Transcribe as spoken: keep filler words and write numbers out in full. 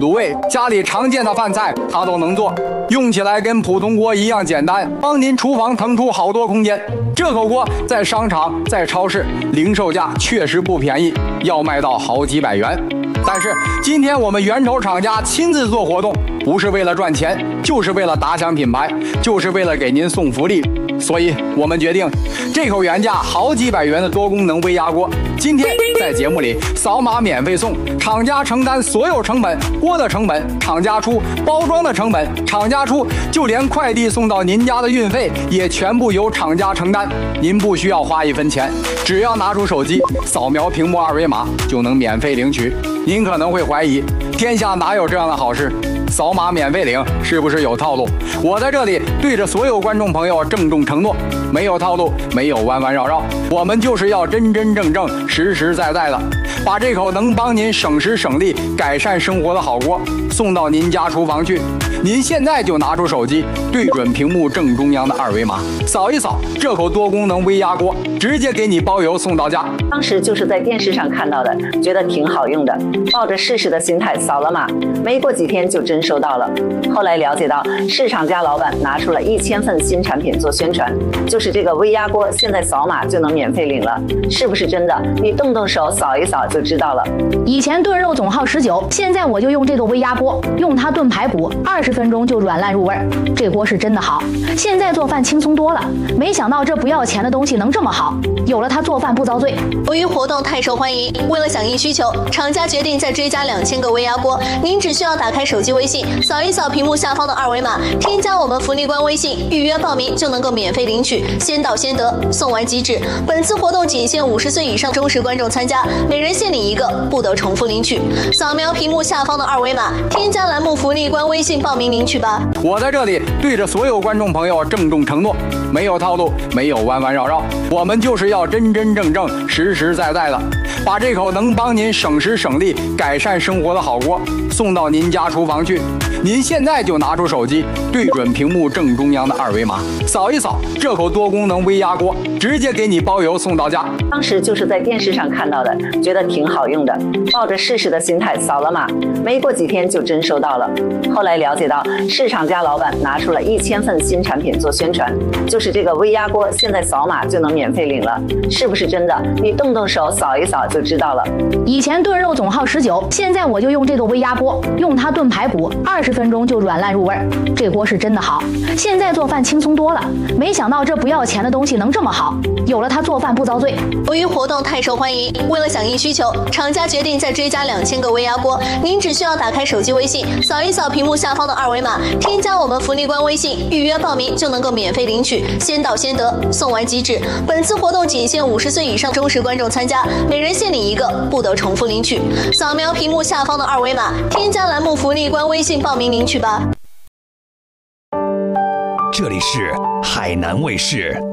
卤味，家里常见的饭菜它都能做，用起来跟普通锅一样简单，帮您厨房腾出好多空间。这口锅在商场、在超市零售价确实不便宜，要卖到好几百元。但是今天我们源头厂家亲自做活动，不是为了赚钱，就是为了打响品牌，就是为了给您送福利。所以我们决定，这口原价好几百元的多功能微压锅，今天在节目里扫码免费送，厂家承担所有成本，锅的成本厂家出，包装的成本厂家出，就连快递送到您家的运费也全部由厂家承担。您不需要花一分钱，只要拿出手机扫描屏幕二维码就能免费领取。您可能会怀疑，天下哪有这样的好事？扫码免费领是不是有套路？我在这里对着所有观众朋友郑重承诺，没有套路，没有弯弯绕绕，我们就是要真真正正、实实在在的把这口能帮您省时省力、改善生活的好锅送到您家厨房去。您现在就拿出手机，对准屏幕正中央的二维码，扫一扫这口多功能微压锅，直接给你包邮送到家。 当时就是在电视上看到的，觉得挺好用的，抱着试试的心态扫了码，没过几天就真收到了。后来了解到，市场家老板拿出了一千份新产品做宣传，就是这个微压锅，现在扫码就能免费领了，是不是真的？你动动手扫一扫就知道了。 以前炖肉总耗十九，现在我就用这个微压锅，用它炖排骨，二十分钟就软烂入味儿。这锅是真的好，现在做饭轻松多了。没想到这不要钱的东西能这么好，有了它做饭不遭罪。 由于活动太受欢迎，为了响应需求，厂家决定再追加两千个微压锅。您只需要打开手机微信，扫一扫屏幕下方的二维码，添加我们福利官微信，预约报名就能够免费领取，先到先得，送完即止。本次活动仅限五十岁以上忠实观众参加，每人限领一个，不得重复领取。扫描屏幕下方的二维码，添加栏目福利官微信报名领取吧。 我在这里对着所有观众朋友郑重承诺，没有套路，没有弯弯绕绕，我们就是要真真正正、实实在在的把这口能帮您省时省力、改善生活的好锅送到您家厨房去。您现在就拿出手机，对准屏幕正中央的二维码，扫一扫这口多功能微压锅，直接给你包邮送到家。 当时就是在电视上看到的，觉得挺好用的，抱着试试的心态扫了码，没过几天就真收到了。后来了解到，市场家老板拿出了一千份新产品做宣传，就是这个微压锅，现在扫码就能免费领了，是不是真的？你动动手扫一扫就知道了。 以前炖肉总耗十九，现在我就用这个微压锅，用它炖排骨，二十分钟就软烂入味儿。这锅是真的好，现在做饭轻松多了。没想到这不要钱的东西能这么好，有了它做饭不遭罪。 由于活动太受欢迎，为了响应需求，厂家决定再追加两千个微压锅。您只需要打开手机微信，扫一扫屏幕下方的二维码，添加我们福利官微信，预约报名就能够免费领取，先到先得，送完即止。本次活动仅限五十岁以上忠实观众参加，每人限领一个，不得重复领取。扫描屏幕下方的二维码，添加栏目福利官微信报名领取吧。 这里是海南卫视。